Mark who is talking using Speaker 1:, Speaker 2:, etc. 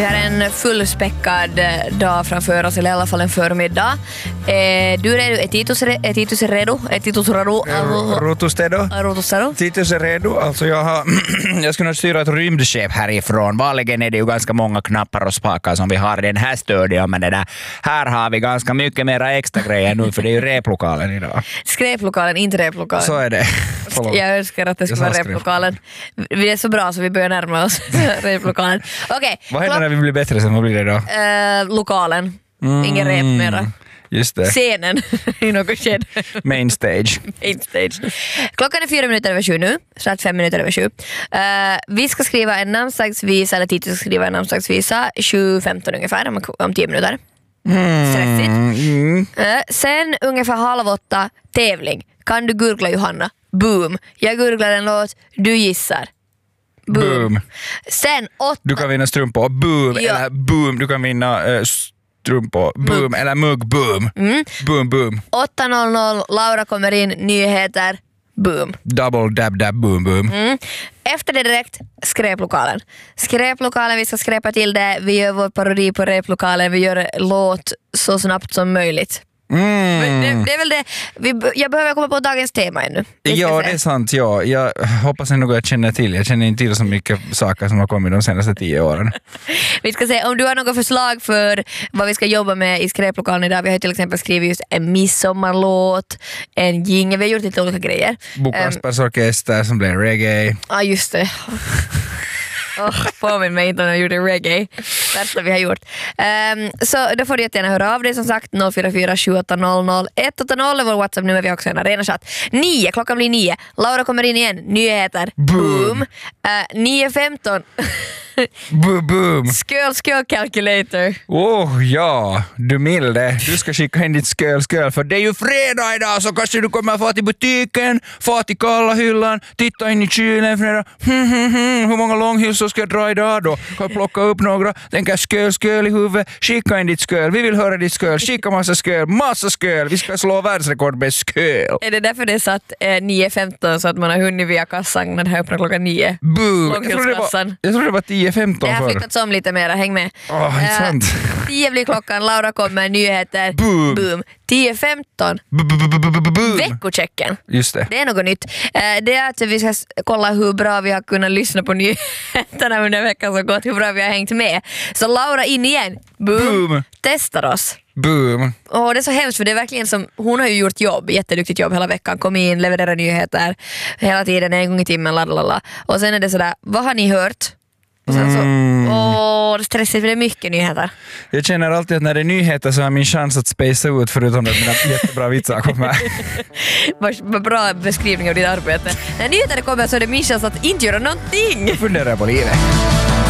Speaker 1: Vi har en fullspäckad dag framför oss, eller i alla fall en förmiddag. Du är redo? Titus är redo?
Speaker 2: Titus är redo. Alltså jag ska nog styra ett rymdskepp härifrån. Vanligen är det ju ganska många knappar och spakar som vi har i den här studion, men det där, här har vi ganska mycket mera extra grejer nu, för det är ju replokalen idag.
Speaker 1: Skräplokalen, inte replokalen.
Speaker 2: Så är det.
Speaker 1: Jag önskar att det skulle vara replokalen. Vi är så bra så vi börjar närma oss replokalen. Okej.
Speaker 2: Vad händer när vi blir bättre sen? Vad blir det då?
Speaker 1: Lokalen. Ingen rep mera.
Speaker 2: Just det.
Speaker 1: Scenen i något sked.
Speaker 2: Main stage.
Speaker 1: Klockan är 4:07 nu, så 5 minuter över 7. Vi ska skriva en namnsdagsvisa, eller Titus ska skriva en namnsdagsvisa 7:15 ungefär, om 10 minuter. Stressigt. Sen ungefär 7:30 tävling. Kan du gurgla, Johanna? Boom. Jag gurglar en låt, du gissar. Boom. Sen 8.
Speaker 2: Du kan vinna strumpor. Boom. Ja. Eller boom. Du kan vinna strumpor. Boom. Eller mugg. Boom. Boom, boom.
Speaker 1: 8:00. Laura kommer in. Nyheter. Boom.
Speaker 2: Double dab dab boom boom.
Speaker 1: Efter det direkt skräplokalen. Skräplokalen, vi ska skräpa till det. Vi gör vår parodi på replokalen. Vi gör låt så snabbt som möjligt. Det är väl det. Jag behöver komma på dagens tema ännu.
Speaker 2: Ja, det är sant. Ja. Jag hoppas ändå att jag känner till. Jag känner inte till så mycket saker som har kommit de senaste 10 åren.
Speaker 1: Vi ska se om du har något förslag för vad vi ska jobba med i skräplokalen idag. Vi har till exempel skrivit just en midsommarlåt, en jingle. Vi har gjort lite olika grejer.
Speaker 2: Bo Kaspers orkester som blev reggae.
Speaker 1: Ja, just det. Påminn mig inte om jag gjorde reggae. Värsta vi har gjort. Så då får du jättegärna höra av dig, som sagt. 044 780 180 är vår WhatsApp-nummer. Vi har också en arenachatt. 9, klockan blir 9. Laura kommer in igen. Nyheter. Boom. 9:15.
Speaker 2: Boom.
Speaker 1: Skål calculator.
Speaker 2: Ja, du milde. Du ska skicka in ditt skål, för det är ju fredag idag, så kanske du kommer få till butiken, få till kalla hyllan, titta in i kylen fredag. Hur många långhylsor ska jag dra idag då? Kan jag plocka upp några? Tänka skål i huvudet. Skicka in ditt skål. Vi vill höra ditt skål. Skicka massa skål. Vi ska slå världsrekord med skål.
Speaker 1: Är det därför det är satt 9:15 så att man har hunnit via kassan när det här öppnar klockan 9?
Speaker 2: Boom. Jag tror det var 10:15
Speaker 1: det har flyttats om lite mer, häng med. 10 blir klockan, Laura kommer, nyheter. Boom. 10:15. Veckochecken.
Speaker 2: Just det.
Speaker 1: Det är något nytt. Det är att vi ska kolla hur bra vi har kunnat lyssna på nyheterna under veckan som gått, hur bra vi har hängt med. Så Laura in igen. Boom. Testar oss.
Speaker 2: Boom.
Speaker 1: Det är så hemskt, för det är verkligen som, hon har ju gjort jätteduktigt jobb hela veckan, kom in, levererar nyheter hela tiden, en gång i timmen, ladlalala. Och sen är det sådär, vad har ni hört? Och sen så, det är stressigt, för det är mycket nyheter.
Speaker 2: Jag känner alltid att när det är nyheter så har min chans att spacea ut, förutom att mina jättebra vitsar kommer.
Speaker 1: Vad bra beskrivning av ditt arbete. När nyheter kommer så är det min chans att inte göra någonting.
Speaker 2: Jag funderar på livet.